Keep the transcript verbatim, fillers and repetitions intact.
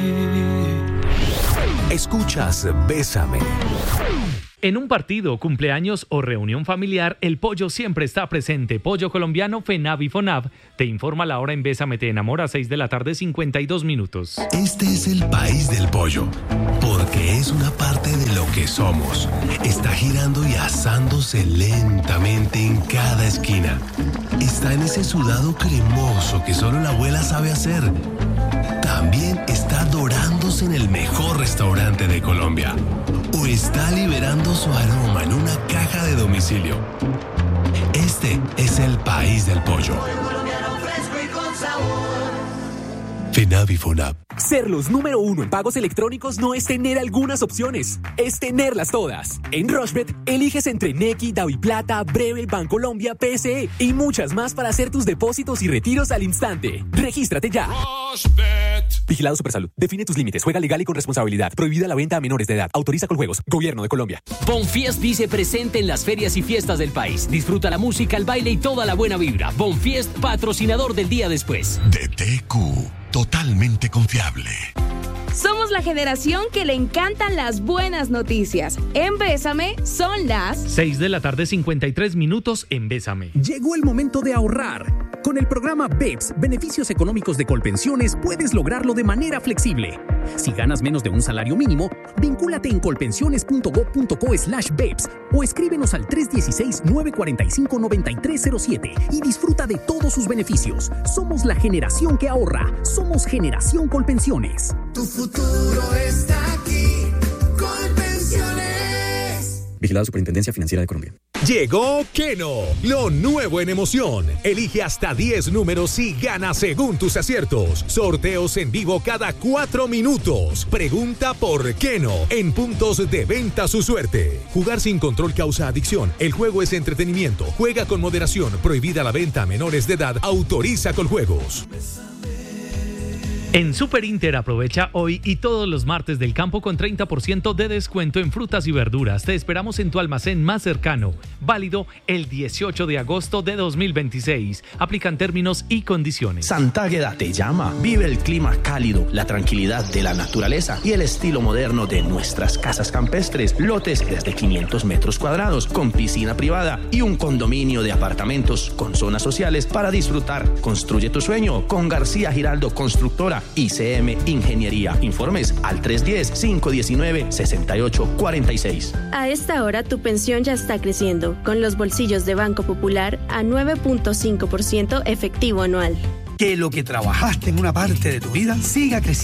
Escuchas Bésame. En un partido, cumpleaños o reunión familiar, el pollo siempre está presente. Pollo colombiano FENAV y FONAV te informa la hora en Bésame te enamora, seis de la tarde, cincuenta y dos minutos. Este es el país del pollo, porque es una parte de lo que somos. Está girando y asándose lentamente en cada esquina. Está en ese sudado cremoso que solo la abuela sabe hacer. También está dorándose en el mejor restaurante de Colombia. O está liberando su aroma en una caja de domicilio. Este es el país del pollo. FENAV y FONAV. Ser los número uno en pagos electrónicos no es tener algunas opciones, es tenerlas todas. En Rushbet, eliges entre Nequi, DaviPlata, Breve, Bancolombia, P S E y muchas más para hacer tus depósitos y retiros al instante. ¡Regístrate ya! Rushbet. Vigilado Supersalud. Define tus límites. Juega legal y con responsabilidad. Prohibida la venta a menores de edad. Autoriza Coljuegos. Gobierno de Colombia. Bonfiest dice presente en las ferias y fiestas del país. Disfruta la música, el baile y toda la buena vibra. Bonfiest, patrocinador del día después. D T Q. Totalmente confiable. Somos la generación que le encantan las buenas noticias. En Bésame son las seis de la tarde, cincuenta y tres minutos en Bésame. Llegó el momento de ahorrar. Con el programa B E P S, Beneficios Económicos de Colpensiones, puedes lograrlo de manera flexible. Si ganas menos de un salario mínimo, vincúlate en colpensiones.gov.co slash BEPS o escríbenos al tres uno seis, nueve cuatro cinco, nueve tres cero siete y disfruta de todos sus beneficios. Somos la generación que ahorra. Somos Generación Colpensiones. Tu futuro está aquí. Colpensiones. Vigilado Superintendencia Financiera de Colombia. Llegó Keno, lo nuevo en emoción. Elige hasta diez números y gana según tus aciertos. Sorteos en vivo cada cuatro minutos. Pregunta por Keno en puntos de venta su suerte. Jugar sin control causa adicción. El juego es entretenimiento. Juega con moderación. Prohibida la venta a menores de edad. Autoriza Coljuegos. En Super Inter aprovecha hoy y todos los martes del campo con treinta por ciento de descuento en frutas y verduras. Te esperamos en tu almacén más cercano. Válido el dieciocho de agosto de dos mil veintiséis. Aplican términos y condiciones. Santa Águeda te llama. Vive el clima cálido, la tranquilidad de la naturaleza y el estilo moderno de nuestras casas campestres. Lotes desde quinientos metros cuadrados con piscina privada y un condominio de apartamentos con zonas sociales para disfrutar. Construye tu sueño con García Giraldo Constructora. I C M Ingeniería. Informes al tres uno cero, cinco uno nueve, seis ocho cuatro seis. A esta hora tu pensión ya está creciendo, con los bolsillos de Banco Popular a nueve punto cinco por ciento efectivo anual. Que lo que trabajaste en una parte de tu vida siga creciendo.